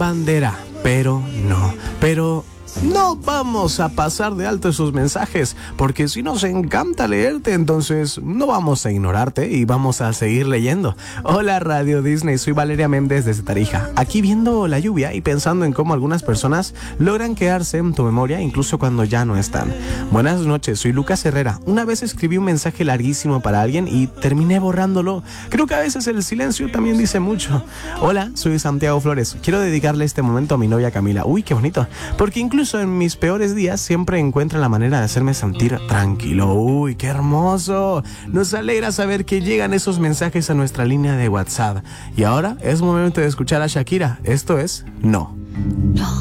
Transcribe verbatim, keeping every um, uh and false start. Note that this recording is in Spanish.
bandera, pero no, pero no vamos a pasar de alto esos mensajes, porque si nos encanta leerte, entonces no vamos a ignorarte y vamos a seguir leyendo. Hola Radio Disney, soy Valeria Méndez desde Tarija, aquí viendo la lluvia y pensando en cómo algunas personas logran quedarse en tu memoria incluso cuando ya no están. Buenas noches, soy Lucas Herrera. Una vez escribí un mensaje larguísimo para alguien y terminé borrándolo. Creo que a veces el silencio también dice mucho. Hola, soy Santiago Flores. Quiero dedicarle este momento a mi novia Camila. Uy, qué bonito. Porque incluso Incluso en mis peores días siempre encuentra la manera de hacerme sentir tranquilo. ¡Uy, qué hermoso! Nos alegra saber que llegan esos mensajes a nuestra línea de WhatsApp. Y ahora es momento de escuchar a Shakira. Esto es No. No.